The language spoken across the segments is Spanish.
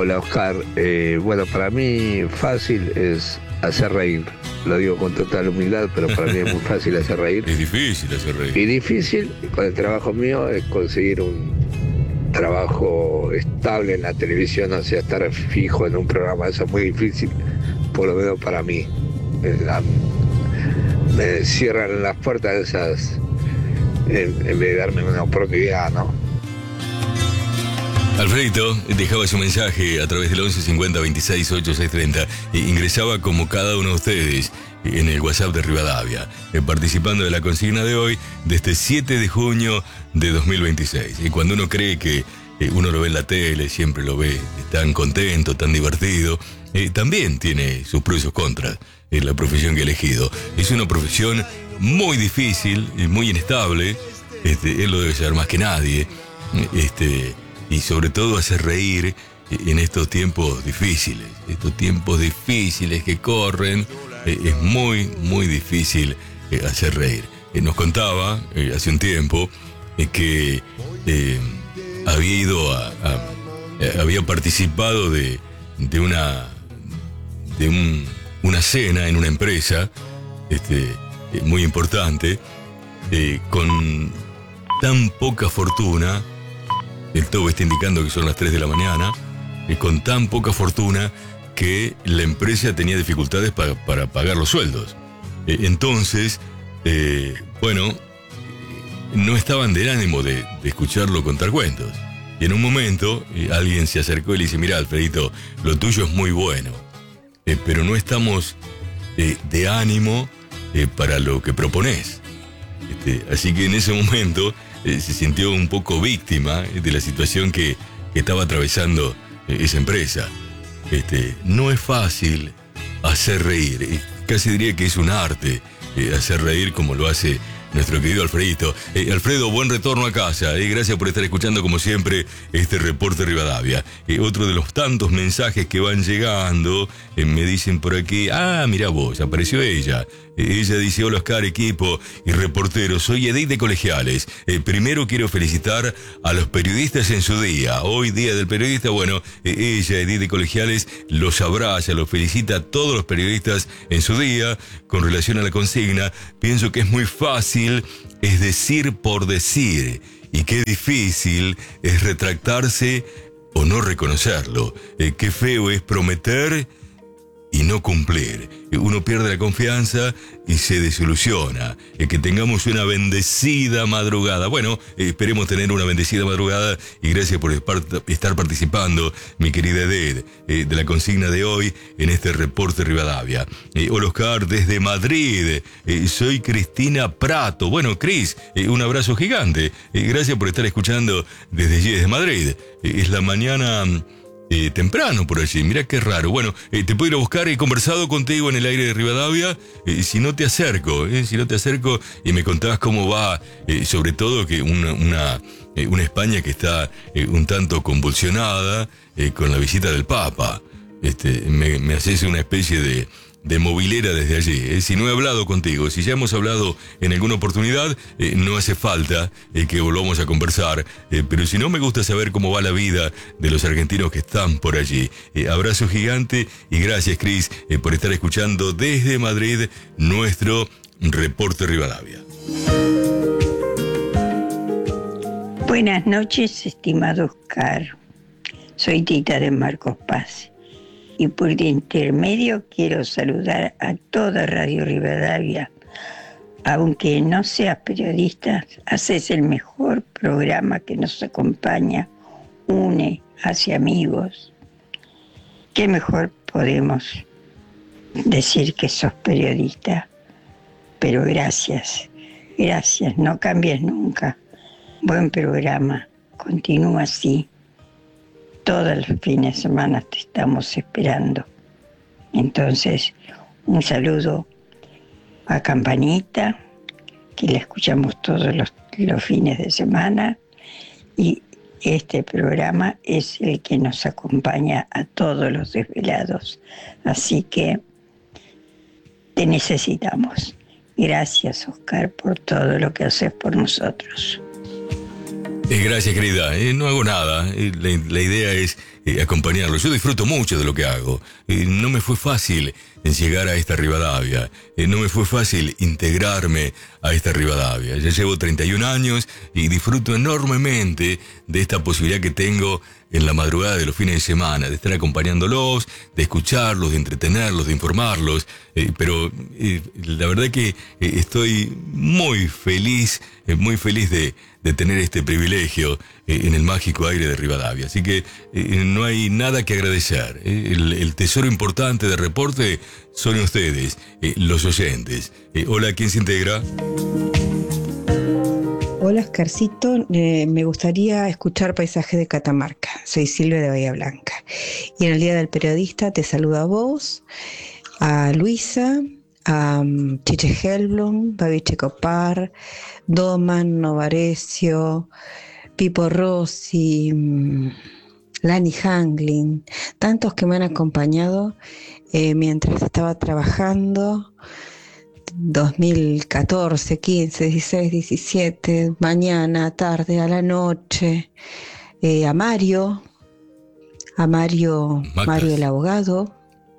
Hola Oscar, bueno, para mí fácil es hacer reír. Lo digo con total humildad, pero para mí es muy fácil hacer reír. Es difícil hacer reír. Y difícil, con el trabajo mío, es conseguir un trabajo estable en la televisión, o sea, estar fijo en un programa. Eso es muy difícil, por lo menos para mí. Me cierran las puertas esas en vez de darme una oportunidad, ¿no? Alfredito dejaba su mensaje a través del 11 50 26 8 6 30 e ingresaba como cada uno de ustedes en el WhatsApp de Rivadavia, participando de la consigna de hoy de este 7 de junio de 2026. Y cuando uno cree que uno lo ve en la tele, siempre lo ve tan contento, tan divertido, también tiene sus pros y sus contras en la profesión que ha elegido. Es una profesión muy difícil, muy inestable, él lo debe saber más que nadie, y sobre todo hacer reír en estos tiempos difíciles que corren. Es muy, muy difícil hacer reír. Nos contaba hace un tiempo que había ido había participado de una cena en una empresa muy importante, con tan poca fortuna. El tobe está indicando que son las 3 de la mañana, con tan poca fortuna que la empresa tenía dificultades para pagar los sueldos. Entonces, bueno, no estaban del ánimo de escucharlo contar cuentos. Y en un momento alguien se acercó y le dice: mira, Alfredito, lo tuyo es muy bueno, pero no estamos de ánimo para lo que proponés. Así que en ese momento se sintió un poco víctima de la situación que estaba atravesando esa empresa. No es fácil hacer reír, casi diría que es un arte hacer reír como lo hace nuestro querido Alfredito. Alfredo, buen retorno a casa. Gracias por estar escuchando, como siempre, este reporte Rivadavia. Otro de los tantos mensajes que van llegando, me dicen por aquí: ah, mira vos, apareció ella. Ella dice: hola Oscar, equipo y reportero, soy Edith de Colegiales. Primero quiero felicitar a los periodistas en su día. Hoy día del periodista, bueno, ella, Edith de Colegiales, los abraza, los felicita a todos los periodistas en su día. Con relación a la consigna, pienso que es muy fácil, es decir por decir, y qué difícil es retractarse o no reconocerlo. Qué feo es prometer y no cumplir. Uno pierde la confianza y se desilusiona. Que tengamos una bendecida madrugada. Bueno, esperemos tener una bendecida madrugada, y gracias por estar participando, mi querida Edith, de la consigna de hoy en este reporte Rivadavia. Hola Oscar, desde Madrid. Soy Cristina Prato. Bueno, Cris, un abrazo gigante. Gracias por estar escuchando desde allí, desde Madrid. Es la mañana temprano por allí, mirá qué raro. Bueno, te puedo ir a buscar, he conversado contigo en el aire de Rivadavia, si no te acerco y me contabas cómo va, sobre todo que una España que está un tanto convulsionada con la visita del Papa. Me haces una especie de movilera desde allí. Si no he hablado contigo, si ya hemos hablado en alguna oportunidad, no hace falta que volvamos a conversar, pero si no, me gusta saber cómo va la vida de los argentinos que están por allí. Abrazo gigante y gracias, Cris, por estar escuchando desde Madrid nuestro reporte Rivadavia. Buenas noches, estimado Oscar. Soy Tita de Marcos Paz. Y por intermedio quiero saludar a toda Radio Rivadavia. Aunque no seas periodista, haces el mejor programa que nos acompaña, une, hace amigos. ¿Qué mejor podemos decir que sos periodista? Pero gracias, no cambies nunca. Buen programa, continúa así. Todos los fines de semana te estamos esperando. Entonces, un saludo a Campanita, que la escuchamos todos los fines de semana. Y este programa es el que nos acompaña a todos los desvelados. Así que te necesitamos. Gracias, Oscar, por todo lo que haces por nosotros. Gracias, querida. No hago nada. La idea es acompañarlo. Yo disfruto mucho de lo que hago. No me fue fácil llegar a esta Rivadavia. No me fue fácil integrarme a esta Rivadavia. Ya llevo 31 años y disfruto enormemente de esta posibilidad que tengo en la madrugada de los fines de semana, de estar acompañándolos, de escucharlos, de entretenerlos, de informarlos. Pero la verdad que estoy muy feliz de tener este privilegio en el mágico aire de Rivadavia. Así que no hay nada que agradecer. El tesoro importante de Reporte son ustedes, los oyentes. Hola, ¿quién se integra? Hola, Oscarcito. Me gustaría escuchar Paisaje de Catamarca. Soy Silvia de Bahía Blanca. Y en el Día del Periodista te saludo a vos, a Luisa, a Chiche Helblum, Babi Checopar, Doman, Novarecio, Pipo Rossi, Lani Hanglin, tantos que me han acompañado mientras estaba trabajando, 2014, 15, 16, 17, mañana, tarde, a la noche, a Mario el abogado,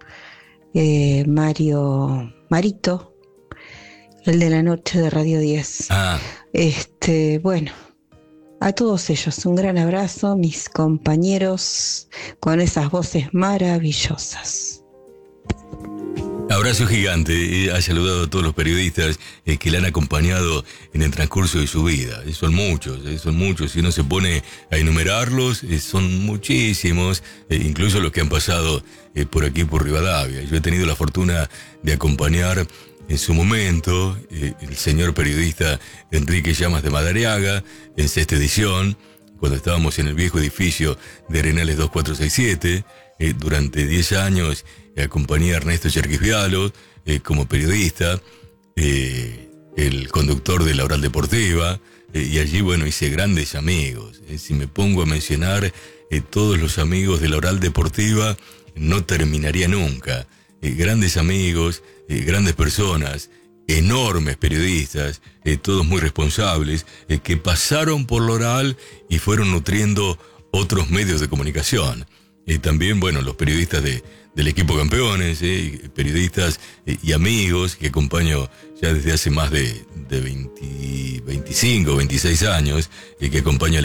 Marito, el de la noche de Radio 10. Bueno, a todos ellos un gran abrazo, mis compañeros con esas voces maravillosas. Abrazo gigante. Ha saludado a todos los periodistas que le han acompañado en el transcurso de su vida. Son muchos. Si uno se pone a enumerarlos, son muchísimos, incluso los que han pasado por aquí, por Rivadavia. Yo he tenido la fortuna de acompañar en su momento el señor periodista Enrique Llamas de Madariaga en sexta edición, cuando estábamos en el viejo edificio de Arenales 2467. Durante 10 años acompañé a Ernesto Cherquisvialo como periodista, el conductor de la Oral Deportiva, y allí, bueno, hice grandes amigos. Si me pongo a mencionar todos los amigos de la Oral Deportiva, no terminaría nunca. Grandes amigos, grandes personas, enormes periodistas, todos muy responsables, que pasaron por la Oral y fueron nutriendo otros medios de comunicación. También, bueno, los periodistas del equipo campeones, periodistas y amigos que acompaño ya desde hace más de 25, 26 años, que acompaño al